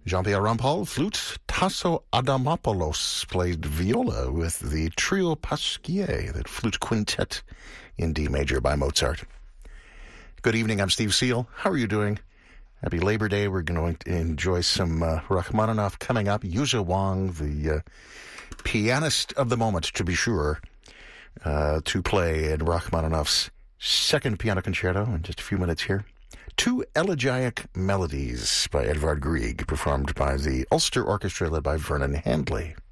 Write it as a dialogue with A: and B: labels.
A: Jean-Pierre Rampal, flute. Tasso Adamopoulos played viola with the Trio Pasquier, that flute quintet in D major by Mozart. Good evening, I'm Steve Seal. How are you doing? Happy Labor Day. We're going to enjoy some Rachmaninoff coming up. Yuzha Wang, the pianist of the moment, to be sure, to play in Rachmaninoff's second piano concerto in just a few minutes here. Two elegiac melodies by Edvard Grieg, performed by the Ulster Orchestra led by Vernon Handley.